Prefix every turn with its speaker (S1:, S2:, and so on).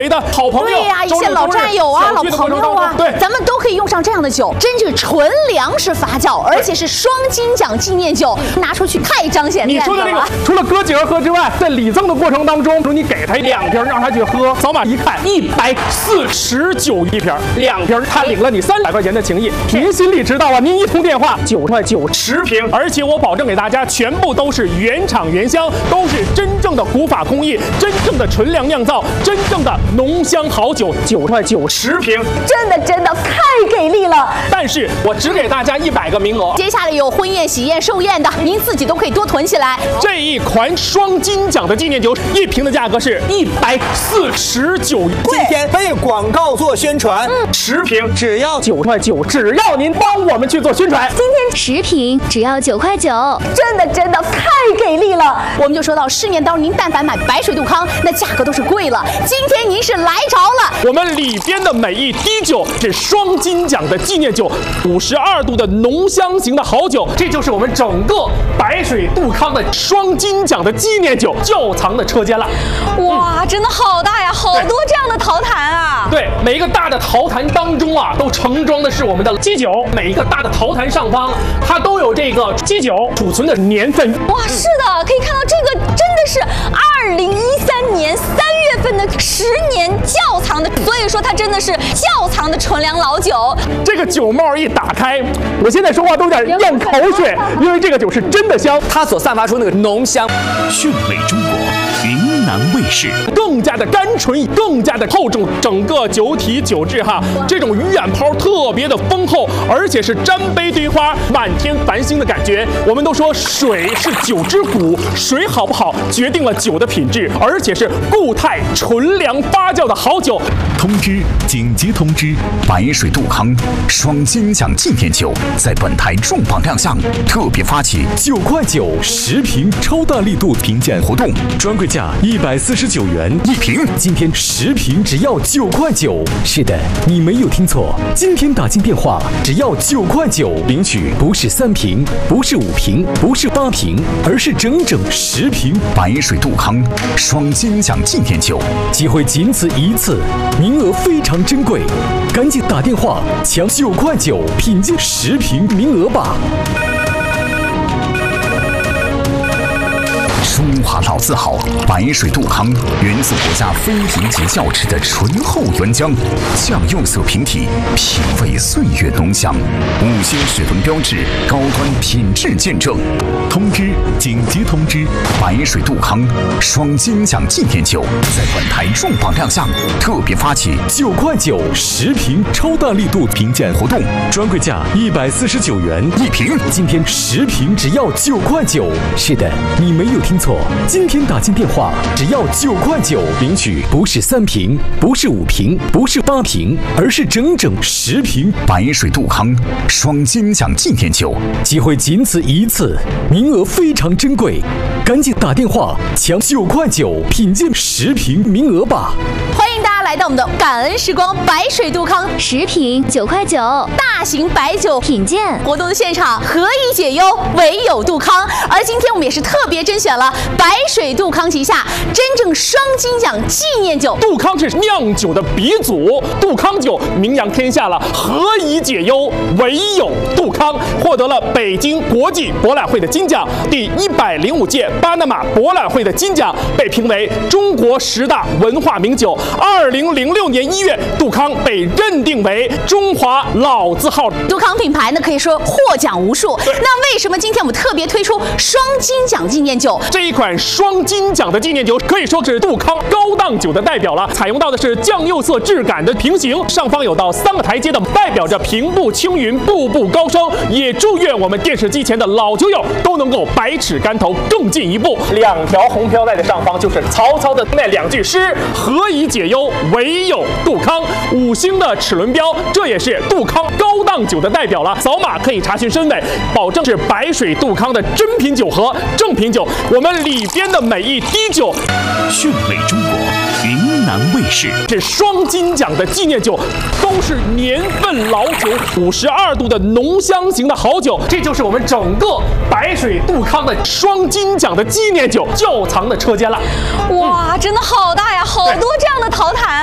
S1: 的好朋友，
S2: 对呀，一些老战友啊、老朋友啊，
S1: 对，
S2: 咱们都可以用上这样的酒，真是纯粮食发酵，而且是双金奖纪念酒，拿出去太彰显面子了。
S1: 你说的那个，除了哥几个喝之外，在礼赠的过程当中，你给他2瓶，让他去喝，扫码一看，149一瓶，2瓶，他领了你300块钱的情谊，您心里知道啊？您一通电话，9块9 10瓶，而且我保证给大家，全部都是原厂原香，都是真正的古法工艺，真正的纯粮酿造，真正的浓香好酒，9块9 10瓶，
S2: 真的太给力了！
S1: 但是我只给大家100个名额，
S2: 接下来有婚宴、喜宴、寿宴的，您自己都可以多囤起来。
S1: 这一款双金奖的纪念酒，1瓶的价格是149。
S3: 今天为广告做宣传
S1: ，10瓶
S3: 只要
S1: 9块9，只要您帮我们去做宣传。
S4: 今天10瓶只要9块9，
S2: 真的太给力了！我们就说到市面当中，您但凡买白水杜康，那价格都是贵了。今天您是来着了，
S1: 我们里边的每一滴酒是双金奖的纪念酒，52度的浓香型的好酒，这就是我们整个白水杜康的双金奖的纪念酒窖藏的车间了。
S5: 哇，真的好大呀，好多这样的陶坛啊！
S1: 对，每一个大的陶坛当中啊，都盛装的是我们的基酒，每一个大的陶坛上方，它都有这个基酒储存的年份。
S5: 哇，是的，可以看到这个真的是2013年3月份的10年窖藏的，所以说它真的是窖藏的纯粮老酒。
S1: 这个酒帽一打开，我现在说话都有点咽口水，因为这个酒是真的香，
S3: 它所散发出那个浓香。
S6: 炫美中国，云南卫视
S1: 更加的甘醇，更加的厚重，整个酒体酒质哈，这种鱼眼泡特别的丰厚，而且是沾杯堆花，满天繁星的感觉。我们都说水是酒之骨，水好不好决定了酒的品质，而且是固态纯粮发酵的好酒。
S6: 通知，紧急通知！白水杜康双金奖纪念酒在本台重磅亮相，特别发起9块9 10瓶超大力度评鉴活动，专柜价149元1瓶，
S7: 今天10瓶只要9块9。是的，你没有听错，今天打进电话只要9块9，领取不是3瓶，不是5瓶，不是8瓶，而是整整10瓶
S6: 白水杜康双金奖纪念酒，
S7: 机会仅此一次，名额非常珍贵，赶紧打电话抢9块9品鉴10瓶名额吧。
S6: 中华老字号白水杜康源自国家非评级窖池的醇厚原浆，酱釉色瓶体，品味岁月浓香，5星水文标志，高端品质见证。通知，紧急通知！白水杜康双金奖纪念酒在本台重磅亮相，特别发起
S7: 9块9 10瓶超大力度评鉴活动，专柜价149元
S6: 1瓶，
S7: 今天10瓶只要9块9。是的，你没有听错，今天打进电话只要9块9，领取不是3瓶，不是5瓶，不是8瓶，而是整整10瓶
S6: 白水杜康双金奖纪念酒，
S7: 机会仅此一次，名额非常珍贵，赶紧打电话抢9块9品鉴10瓶名额吧。
S2: 欢迎大家来到我们的感恩时光白水杜康
S4: 10瓶9块9
S2: 大型白酒
S4: 品鉴
S2: 活动的现场，何以解忧，唯有杜康。而今天我们也是特别甄选了白水杜康旗下真正双金奖纪念酒。
S1: 杜康是酿酒的鼻祖，杜康酒名扬天下了，何以解忧，唯有杜康。获得了北京国际博览会的金奖，第105届巴拿马博览会的金奖，被评为中国10大文化名酒。2006年1月，杜康被认定为中华老字号。
S2: 杜康品牌呢，可以说获奖无数。那为什么今天我们特别推出双金奖纪念酒？
S1: 这一款双金奖的纪念酒可以说是杜康高档酒的代表了，采用到的是酱釉色质感的瓶型，上方有到3个台阶的，代表着平步青云，步步高升。也祝愿我们电视机前的老酒友都能够百尺竿头更进一步。2条红飘带的上方就是曹操的那2句诗：何以解忧，唯有杜康。5星的齿轮标，这也是杜康高档酒的代表了。扫码可以查询身份，保证是白水杜康的真品酒和正品酒。我们里边的每一滴酒，
S6: 炫美中国，云南卫视
S1: 是双金奖的纪念酒，都是年份老酒，52度的浓香型的好酒，这就是我们整个白水杜康的双金奖的纪念酒窖藏的车间了。
S5: 哇，真的好大呀，好多这样的陶坛